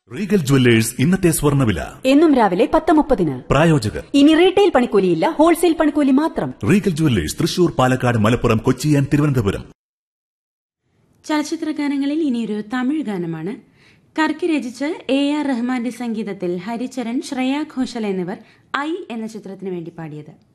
Regal jewellers ഇന്നത്തെ സ്വർണ്ണവില എന്നും രാവിലെ 10:30. പ്രായോജകർ ഇനി റീറ്റെയിൽ പണിക്കൂലിയില്ല, ഹോൾസെയിൽ പണിക്കൂലി മാത്രം. Regal jewellers Thrissur, Palakkad, Malappuram, Kochi and Thiruvananthapuram. ചലച്ചിത്ര ഗാനങ്ങളിൽ ഇനിയൊരു തമിഴ് ഗാനമാണ്. കർക്കി രചിച്ച് AR റഹ്മാന്റെ സംഗീതത്തിൽ ഹരിചരൺ, ശ്രേയ ഘോഷൽ എന്നിവർ ഐ എന്ന ചിത്രത്തിനു വേണ്ടി പാടിയത്.